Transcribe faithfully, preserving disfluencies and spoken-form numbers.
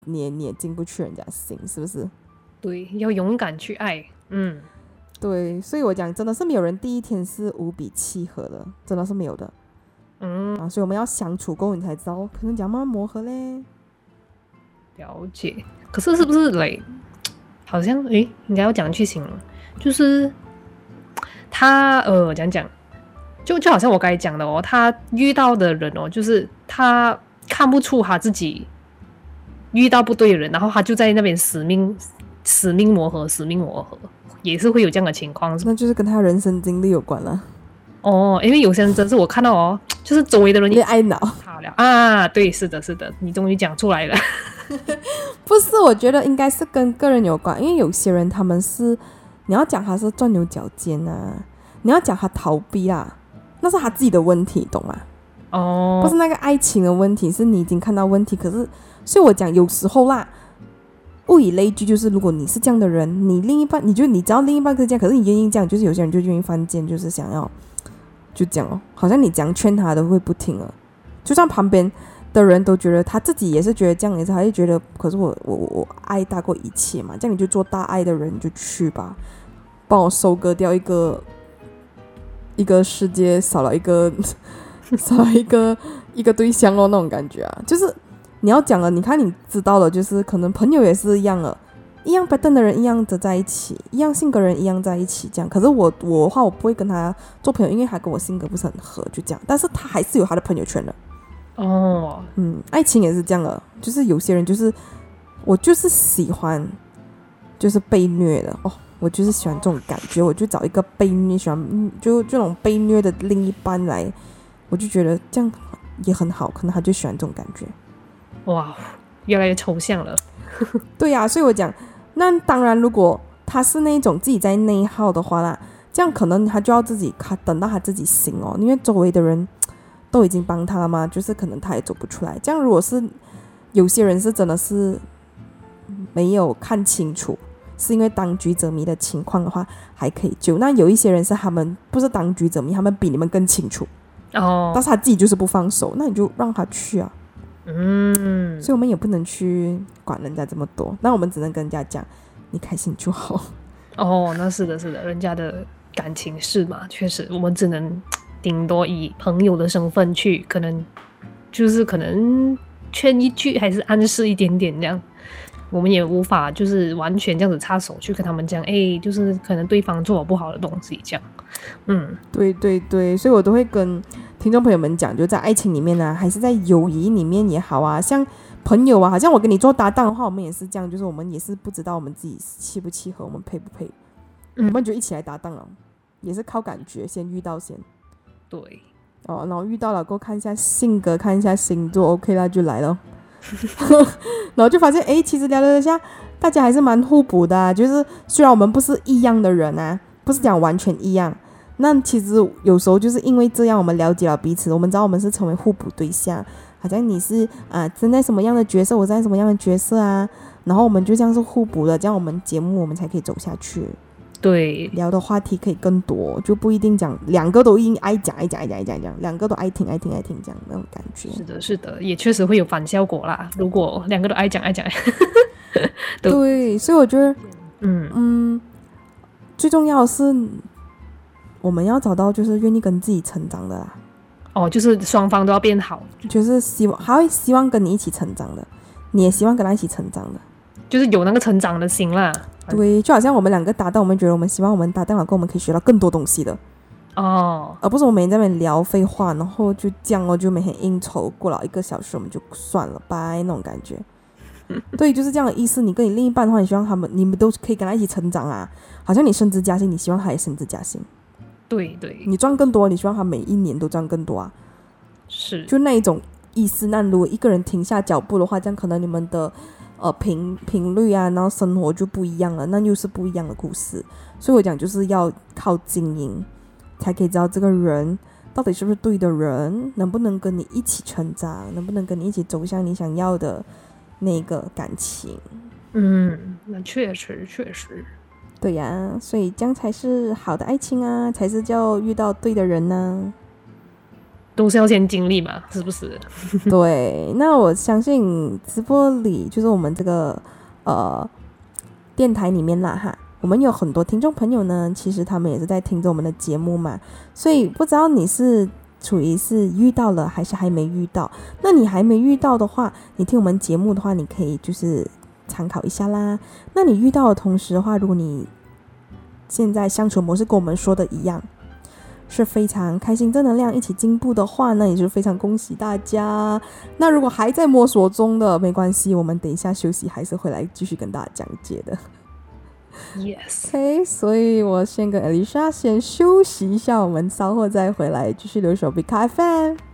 你也你也进不去人家心，是不是？ 对，要勇敢去爱。嗯， 对，所以我讲真的是没有人第一天是无比契合的，真的是没有的。 嗯， 啊，所以我们要相处过后你才知道可能怎样慢慢磨合嘞。 了解。可是是不是来，好像诶，应该要讲去形容，就是他呃讲讲，就就好像我刚才讲的哦，他遇到的人哦，就是他看不出他自己遇到不对的人，然后他就在那边死命死命磨合，死命磨合，也是会有这样的情况。 那就是跟他人生经历有关了。 哦，因为有些人真是我看到哦，就是周围的人恋爱脑。 好了啊，对，是的，是的，你终于讲出来了。 不是，我觉得应该是跟个人有关，因为有些人他们是，你要讲他是钻牛角尖啊，你要讲他逃避啦，那是他自己的问题，懂吗？ 哦， 不是那个爱情的问题，是你已经看到问题。可是，所以我讲有时候啦，物以类聚，就是如果你是这样的人，你另一半，你就你知道另一半是这样，可是你愿意这样，就是有些人就愿意犯贱，就是想要就这样哦，好像你这样劝他都会不听了，就算旁边的人都觉得他自己也是觉得这样，也是还是觉得，可是我我我爱大过一切嘛，这样你就做大爱的人，你就去吧，帮我收割掉一个一个世界少了一个少了一个一个对象哦，那种感觉啊，就是你要讲了，你看你知道了，就是可能朋友也是一样了，一样 pattern 的人一样的在一起，一样性格人一样在一起，这样。可是我我的话，我不会跟他做朋友，因为他跟我性格不是很合，就这样。但是他还是有他的朋友圈的。 哦， 嗯，爱情也是这样的，就是有些人就是我就是喜欢就是被虐的哦，我就是喜欢这种感觉，我就找一个被虐喜欢就这种被虐的另一半来，我就觉得这样也很好，可能他就喜欢这种感觉。 哇，越来越抽象了。 对呀、啊，所以我讲，那当然如果他是那种自己在内耗的话啦，这样可能他就要自己他等到他自己醒哦，因为周围的人都已经帮他了嘛，就是可能他也走不出来。这样如果是有些人是真的是没有看清楚，是因为当局者迷的情况的话还可以救，那有一些人是他们不是当局者迷，他们比你们更清楚哦， 但是他自己就是不放手，那你就让他去啊。 嗯， 所以我们也不能去管人家这么多，那我们只能跟人家讲你开心就好。 哦，那是的，是的，人家的感情事嘛，确实，我们只能顶多以朋友的身份去，可能就是可能劝一句，还是暗示一点点这样。我们也无法就是完全这样子插手去跟他们讲，哎，就是可能对方做我不好的东西这样。嗯， 对对对，所以我都会跟听众朋友们讲，就在爱情里面啊，还是在友谊里面也好啊，像朋友啊，好像我跟你做搭档的话，我们也是这样，就是我们也是不知道我们自己契不契合，我们配不配， 嗯我们就一起来搭档了，也是靠感觉先遇到先。 对， 哦，然后遇到了过后看一下性格，看一下星座 OK 啦就来了。然后就发现哎，其实聊了一下大家还是蛮互补的、啊、就是虽然我们不是一样的人啊，不是讲完全一样，那其实有时候就是因为这样我们了解了彼此，我们知道我们是成为互补对象，好像你是啊站在什么样的角色，我站在什么样的角色啊，然后我们就这样是互补的，这样我们节目我们才可以走下去， 对， 聊的话题可以更多，就不一定讲两个都一爱讲爱讲爱讲爱讲爱讲，两个都爱听爱听爱听这样那种感觉。 是的，是的，也确实会有反效果啦。如果两个都爱讲爱讲， 对，所以我觉得嗯嗯，最重要的是我们要找到就是愿意跟自己成长的啦， 哦，就是双方都要变好， 就是希望还会希望跟你一起成长的，你也希望跟他一起成长的。 就是有那个成长的心啦。 对，就好像我们两个搭档，我们觉得我们希望我们搭档了过后我们可以学到更多东西的， 哦， 而不是我们每天在那边聊废话，然后就这样哦，就每天应酬过了一个小时我们就算了拜那种感觉。对，就是这样的意思。你跟你另一半的话，你希望他们你们都可以跟他一起成长啊，好像你升职加薪，你希望他也升职加薪， 对对， 你赚更多，你希望他每一年都赚更多啊， 是， 就那一种意思。那如果一个人停下脚步的话，这样可能你们的呃频频率啊，然后生活就不一样了，那又是不一样的故事。所以我讲就是要靠经营，才可以知道这个人到底是不是对的人，能不能跟你一起成长，能不能跟你一起走向你想要的那个感情。 嗯，那确实确实， 对呀，所以这样才是好的爱情啊，才是叫遇到对的人呢、 都是要先经历嘛，是不是？ 对，那我相信直播里就是我们这个呃电台里面啦哈，我们有很多听众朋友呢，其实他们也是在听着我们的节目嘛，所以不知道你是处于是遇到了还是还没遇到。那你还没遇到的话，你听我们节目的话，你可以就是参考一下啦。那你遇到的同时的话，如果你现在相处模式跟我们说的一样，是非常开心正能量一起进步的话，那也就非常恭喜大家。那如果还在摸索中的没关系，我们等一下休息还是会来继续跟大家讲解的。 Yes， OK， 所以我先跟 Alicia 先休息一下，我们稍后再回来继续留守 Big Car F M。